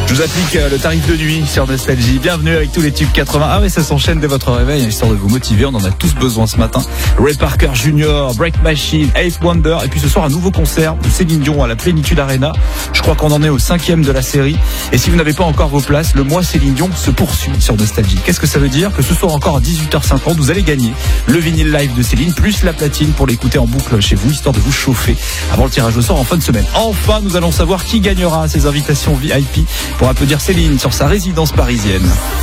Je vous applique le tarif de nuit sur Nostalgie. Bienvenue avec tous les tubes 80. Ah oui, ça s'enchaîne dès votre réveil, histoire de vous motiver. On en a tous besoin ce matin. Ray Parker Jr., Break Machine, Eighth Wonder. Et puis ce soir, un nouveau concert de Céline Dion à la Plénitude Arena. Je crois qu'on en est au 5e de la série. Et si vous n'avez pas encore vos places, le mois Céline Dion se poursuit sur Nostalgie. Qu'est-ce que ça veut dire? Que ce soir encore à 18h50, vous allez gagner le vinyle live de Céline, plus la platine pour l'écouter en boucle chez vous, histoire de vous chauffer avant le tirage au sort en fin de semaine. Enfin, nous allons savoir qui gagnera ces invitations VIP pour applaudir Céline sur sa résidence parisienne.